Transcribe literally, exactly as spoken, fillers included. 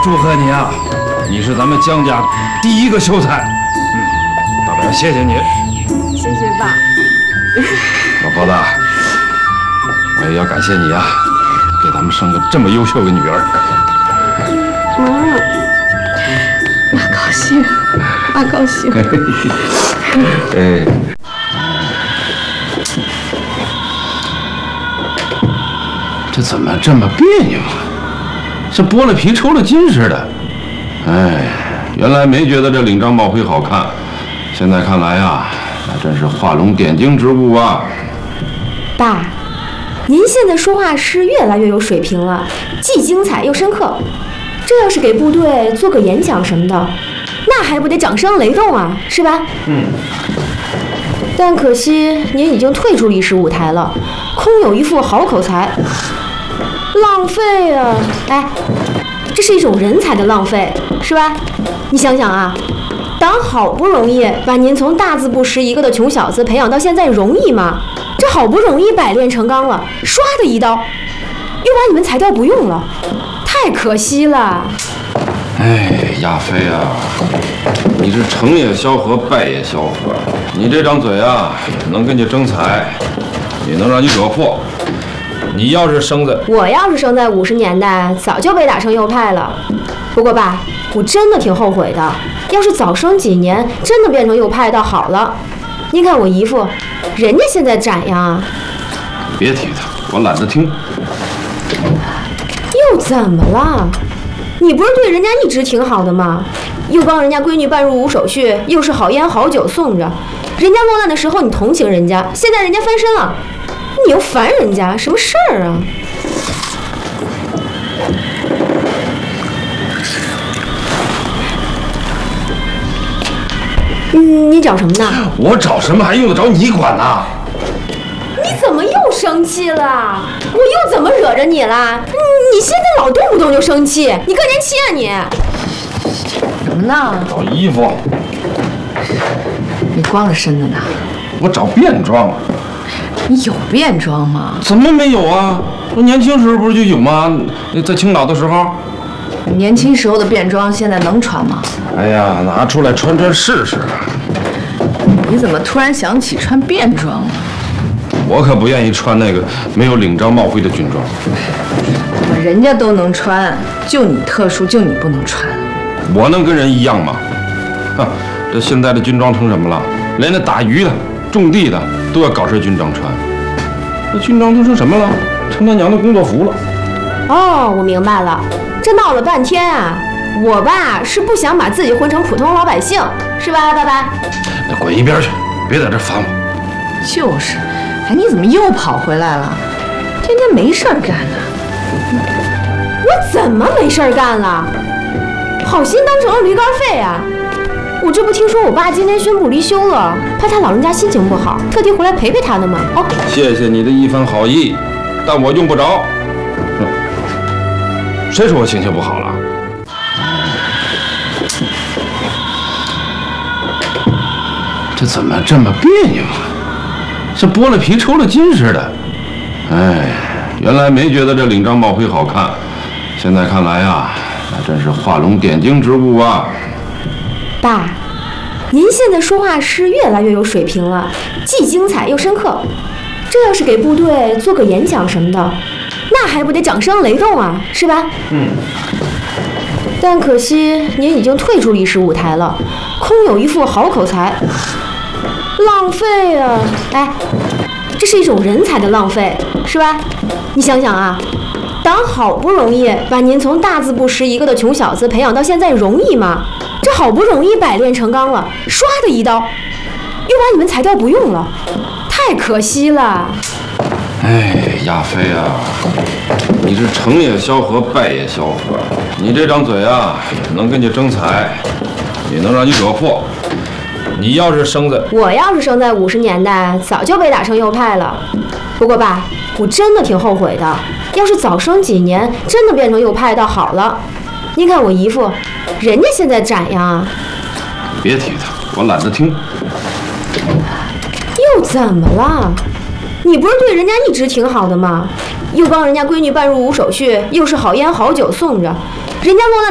祝贺你啊！你是咱们江家第一个秀才。嗯，大伯要谢谢你。 谢谢爸。 老婆子，我也要感谢你啊，给咱们生个这么优秀的女儿。 嗯，爸高兴，爸高兴。 哎。这怎么这么别扭啊？像剥了皮抽了筋似的。哎，原来没觉得这领章帽徽好看，现在看来啊，那真是画龙点睛之物啊。 爸，您现在说话是越来越有水平了，既精彩又深刻。这要是给部队做个演讲什么的，那还不得掌声雷动啊，是吧？ 嗯。 但可惜您已经退出历史舞台了，空有一副好口才。浪费啊！哎，这是一种人才的浪费，是吧？你想想啊，党好不容易把您从大字不识一个的穷小子培养到现在，容易吗？这好不容易百炼成钢了，唰的一刀，又把你们裁掉不用了，太可惜了。 哎，亚飞啊，你是成也萧何，败也萧何。你这张嘴啊，能跟你争财，也能让你惹祸。你要是生在…… 我要是生在五十年代，早就被打成右派了。不过爸，我真的挺后悔的。要是早生几年，真的变成右派倒好了。您看我姨父，人家现在展呀。 别提他，我懒得听。 又怎么了？你不是对人家一直挺好的吗？又帮人家闺女办入伍手续，又是好烟好酒送着。人家落难的时候你同情人家，现在人家翻身了。你又烦人家，什么事儿啊？嗯，你找什么呢？ 我找什么还用得着你管呢？ 你怎么又生气了？我又怎么惹着你了？你现在老动不动就生气，你更年期啊你？ 什么呢？ 找衣服。 你光着身子呢？ 我找便装。 你有便装吗？ 怎么没有啊？我年轻时候不是就有吗？在青岛的时候。 年轻时候的便装现在能穿吗？ 哎呀，拿出来穿穿试试。 你怎么突然想起穿便装了？ 我可不愿意穿那个没有领章帽徽的军装。 怎么人家都能穿，就你特殊，就你不能穿？ 我能跟人一样吗？哈，这现在的军装成什么了？连那打鱼的、种地的都要搞身军装穿。那军装都成什么了？成他娘的工作服了。 哦，我明白了。这闹了半天啊，我爸是不想把自己混成普通老百姓，是吧，爸爸？ 那滚一边去，别在这烦我。 就是，哎，你怎么又跑回来了？天天没事儿干呢。 我怎么没事儿干了？好心当成了驴肝肺啊！我这不听说我爸今天宣布离休了，怕他老人家心情不好，特地回来陪陪他的嘛。哦， 谢谢你的一番好意，但我用不着。哼，谁说我心情不好了？这怎么这么别扭啊？像剥了皮抽了筋似的。哎，原来没觉得这领章帽徽好看，现在看来啊，那真是画龙点睛之物啊。 爸，您现在说话是越来越有水平了，既精彩又深刻。这要是给部队做个演讲什么的，那还不得掌声雷动啊，是吧？ 嗯。 但可惜您已经退出历史舞台了，空有一副好口才。浪费啊！哎，这是一种人才的浪费，是吧？你想想啊，党好不容易把您从大字不识一个的穷小子培养到现在，容易吗？这好不容易百炼成钢了，唰的一刀，又把你们裁掉不用了，太可惜了。 哎，亚飞啊，你是成也萧何，败也萧何。你这张嘴啊，能跟你争财，也能让你惹祸。你要是生在…… 我要是生在五十年代，早就被打成右派了。不过爸，我真的挺后悔的。要是早生几年，真的变成右派倒好了。您看我姨父，人家现在展呀。 别提他，我懒得听。 又怎么了？你不是对人家一直挺好的吗？又帮人家闺女办入伍手续，又是好烟好酒送着，人家落难